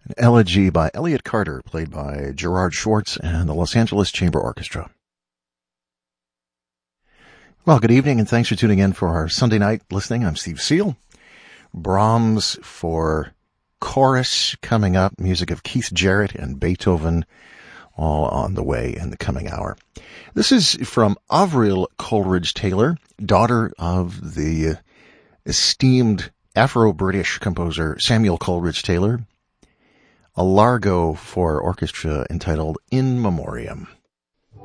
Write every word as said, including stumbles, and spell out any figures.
An elegy by Elliott Carter, played by Gerard Schwartz and the Los Angeles Chamber Orchestra. Well, good evening, and thanks for tuning in for our Sunday night listening. I'm Steve Seal. Brahms for chorus coming up, music of Keith Jarrett and Beethoven, all on the way in the coming hour. This is from Avril Coleridge-Taylor, daughter of the esteemed Afro-British composer Samuel Coleridge-Taylor, a largo for orchestra entitled In Memoriam.